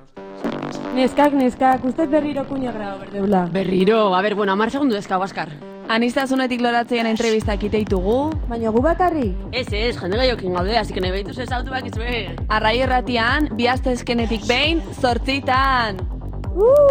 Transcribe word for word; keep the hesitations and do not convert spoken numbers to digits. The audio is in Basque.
Neskak, neskak, ustez berriro kuña grado berdeula. Berriro, a ber, bueno, amar segundu dezkago askar. Anistasunetik loratzean entrevistak iteitugu. Baina gu bakarrik? Ez ez, jende gaiokin gaude, así que nahi behituz ez autu bakizue. Arrai erratian, bihaztezkenetik behin, zortzitan. Uh!